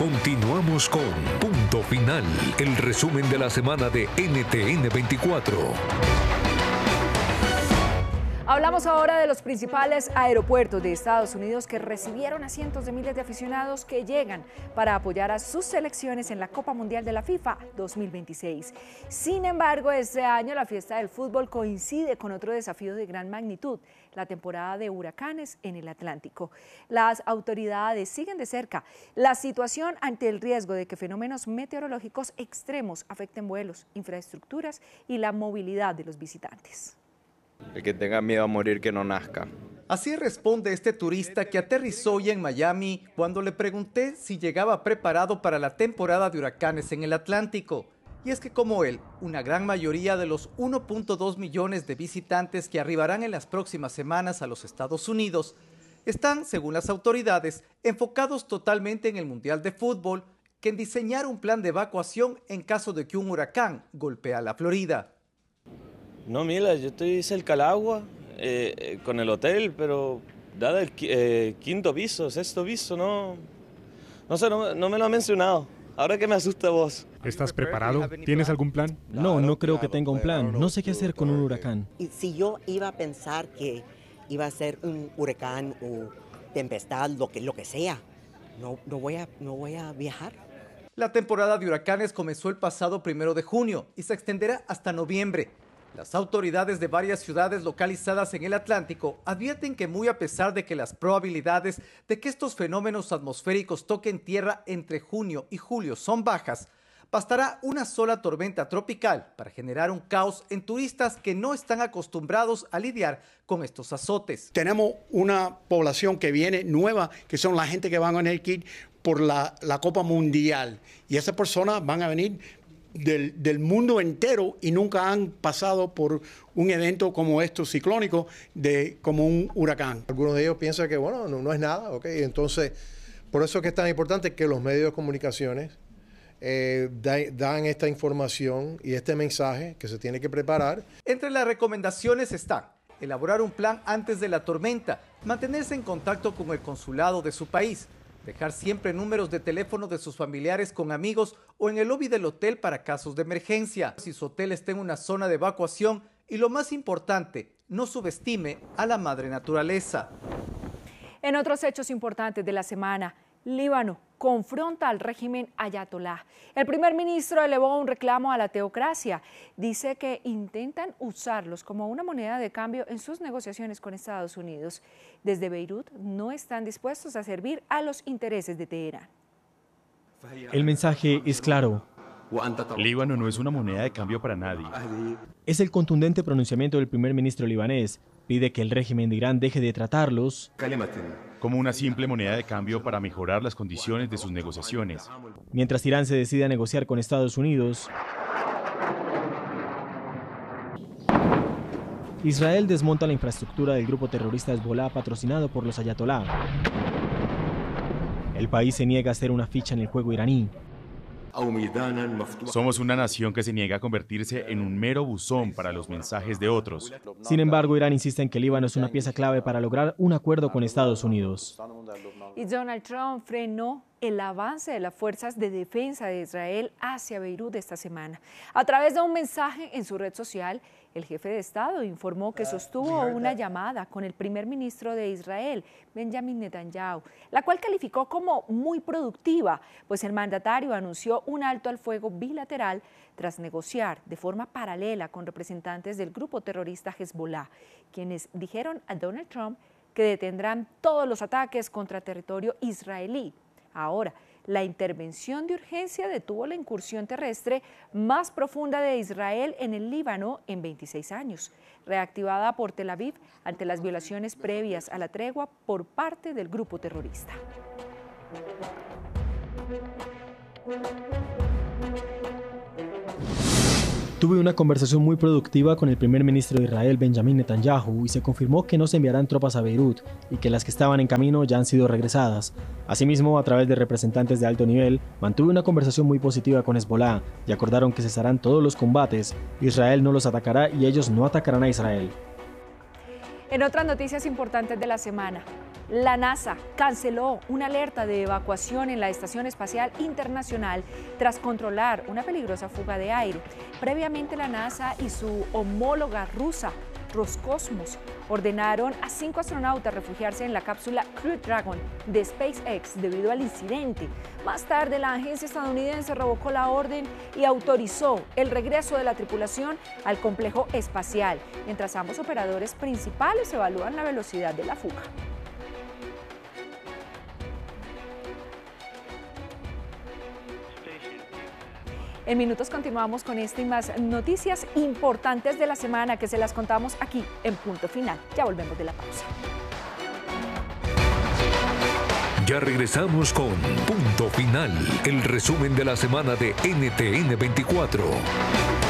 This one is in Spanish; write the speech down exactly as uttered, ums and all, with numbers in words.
Continuamos con Punto Final, el resumen de la semana de N T N veinticuatro. Hablamos ahora de los principales aeropuertos de Estados Unidos que recibieron a cientos de miles de aficionados que llegan para apoyar a sus selecciones en la Copa Mundial de la FIFA dos mil veintiséis. Sin embargo, este año la fiesta del fútbol coincide con otro desafío de gran magnitud, la temporada de huracanes en el Atlántico. Las autoridades siguen de cerca la situación ante el riesgo de que fenómenos meteorológicos extremos afecten vuelos, infraestructuras y la movilidad de los visitantes. El que tenga miedo a morir, que no nazca. Así responde este turista que aterrizó hoy en Miami cuando le pregunté si llegaba preparado para la temporada de huracanes en el Atlántico. Y es que como él, una gran mayoría de los uno punto dos millones de visitantes que arribarán en las próximas semanas a los Estados Unidos están, según las autoridades, enfocados totalmente en el Mundial de Fútbol que en diseñar un plan de evacuación en caso de que un huracán golpee a la Florida. No, mira, yo estoy cerca al agua, eh, eh, con el hotel, pero dado el eh, quinto piso, sexto piso, no, no sé, no, no me lo ha mencionado. Ahora que me asusta vos. ¿Estás preparado? ¿Tienes algún plan? No, no creo que tenga un plan. No sé qué hacer con un huracán. Y si yo iba a pensar que iba a ser un huracán o tempestad, lo que, lo que sea, no, no, voy a, no voy a viajar. La temporada de huracanes comenzó el pasado primero de junio y se extenderá hasta noviembre. Las autoridades de varias ciudades localizadas en el Atlántico advierten que muy a pesar de que las probabilidades de que estos fenómenos atmosféricos toquen tierra entre junio y julio son bajas, bastará una sola tormenta tropical para generar un caos en turistas que no están acostumbrados a lidiar con estos azotes. Tenemos una población que viene nueva, que son la gente que van a venir aquí por la, la Copa Mundial, y esas personas van a venir Del, del mundo entero y nunca han pasado por un evento como esto ciclónico, de, como un huracán. Algunos de ellos piensan que bueno, no, no es nada, ¿ok? Entonces, por eso es que es tan importante que los medios de comunicaciones eh, da, dan esta información y este mensaje que se tiene que preparar. Entre las recomendaciones están elaborar un plan antes de la tormenta, mantenerse en contacto con el consulado de su país, dejar siempre números de teléfono de sus familiares con amigos o en el lobby del hotel para casos de emergencia. Si su hotel está en una zona de evacuación y lo más importante, no subestime a la madre naturaleza. En otros hechos importantes de la semana, Líbano confronta al régimen ayatolá. El primer ministro elevó un reclamo a la teocracia. Dice que intentan usarlos como una moneda de cambio en sus negociaciones con Estados Unidos. Desde Beirut no están dispuestos a servir a los intereses de Teherán. El mensaje es claro. Líbano no es una moneda de cambio para nadie. Es el contundente pronunciamiento del primer ministro libanés. Pide que el régimen de Irán deje de tratarlos como una simple moneda de cambio para mejorar las condiciones de sus negociaciones. Mientras Irán se decide a negociar con Estados Unidos, Israel desmonta la infraestructura del grupo terrorista Hezbollah patrocinado por los ayatolá. El país se niega a ser una ficha en el juego iraní. Somos una nación que se niega a convertirse en un mero buzón para los mensajes de otros. Sin embargo, Irán insiste en que Líbano es una pieza clave para lograr un acuerdo con Estados Unidos. Y Donald Trump frenó el avance de las fuerzas de defensa de Israel hacia Beirut esta semana. A través de un mensaje en su red social, el jefe de Estado informó que sostuvo una llamada con el primer ministro de Israel, Benjamin Netanyahu, la cual calificó como muy productiva, pues el mandatario anunció un alto al fuego bilateral tras negociar de forma paralela con representantes del grupo terrorista Hezbollah, quienes dijeron a Donald Trump que detendrán todos los ataques contra territorio israelí. Ahora, la intervención de urgencia detuvo la incursión terrestre más profunda de Israel en el Líbano en veintiséis años, reactivada por Tel Aviv ante las violaciones previas a la tregua por parte del grupo terrorista. Tuve una conversación muy productiva con el primer ministro de Israel, Benjamin Netanyahu, y se confirmó que no se enviarán tropas a Beirut y que las que estaban en camino ya han sido regresadas. Asimismo, a través de representantes de alto nivel, mantuve una conversación muy positiva con Hezbollah y acordaron que cesarán todos los combates, Israel no los atacará y ellos no atacarán a Israel. En otras noticias importantes de la semana, La NASA canceló una alerta de evacuación en la Estación Espacial Internacional tras controlar una peligrosa fuga de aire. Previamente, la NASA y su homóloga rusa, Roscosmos, ordenaron a cinco astronautas refugiarse en la cápsula Crew Dragon de SpaceX debido al incidente. Más tarde, la agencia estadounidense revocó la orden y autorizó el regreso de la tripulación al complejo espacial, mientras ambos operadores principales evalúan la velocidad de la fuga. En minutos continuamos con esta y más noticias importantes de la semana que se las contamos aquí en Punto Final. Ya volvemos de la pausa. Ya regresamos con Punto Final, el resumen de la semana de N T N veinticuatro.